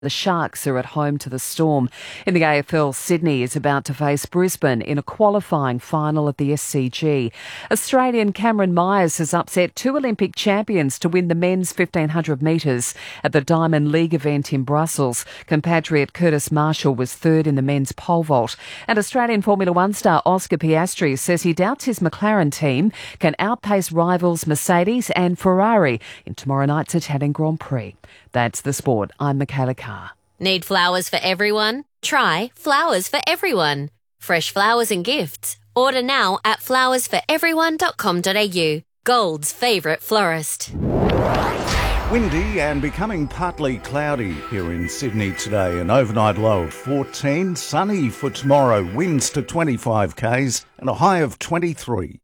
The Sharks are at home to the Storm. In the AFL, Sydney is about to face Brisbane in a qualifying final at the SCG. Australian Cameron Myers has upset two Olympic champions to win the men's 1500 metres at the Diamond League event in Brussels. Compatriot Curtis Marshall was third in the men's pole vault. And Australian Formula One star Oscar Piastri says he doubts his McLaren team can outpace rivals Mercedes and Ferrari in tomorrow night's Italian Grand Prix. That's the sport. I'm Michaela Carr. Need flowers for everyone? Try Flowers for Everyone. Fresh flowers and gifts. Order now at flowersforeveryone.com.au. Gold's favourite florist. Windy and becoming partly cloudy here in Sydney today. An overnight low of 14. Sunny for tomorrow. Winds to 25 k's and a high of 23.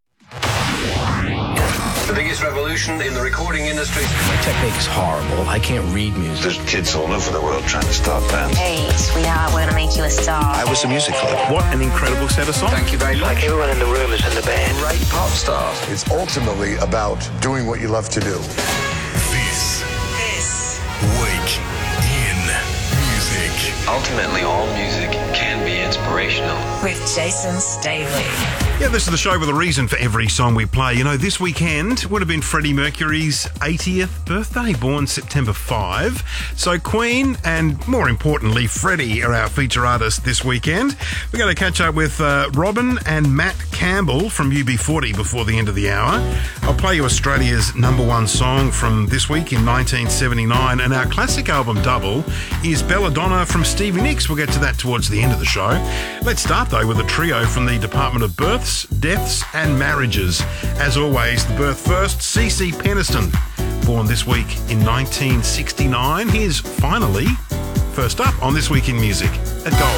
The biggest revolution in the recording industry. My technique's horrible. I can't read music. There's kids all over the world trying to start bands. Hey, sweetheart, we're going to make you a star. I was a music club. What an incredible set of songs. Thank you very much. Like everyone in the room is in the band. Great pop stars. It's ultimately about doing what you love to do. This week in music. Ultimately, all music can be inspirational. With Jason Staley. Yeah, this is the show with a reason for every song we play. You know, this weekend would have been Freddie Mercury's 80th birthday, born September 5. So Queen and, more importantly, Freddie are our feature artists this weekend. We're going to catch up with Robin and Matt Campbell from UB40 before the end of the hour. I'll play you Australia's #1 song from this week in 1979, and our classic album double is Belladonna from Stevie Nicks. We'll get to that towards the end of the show. Let's start, though, with a trio from the Department of Births, Deaths and Marriages. As always, the birth first, CeCe Peniston, born this week in 1969. Here's Finally, first up on This Week in Music at Gold.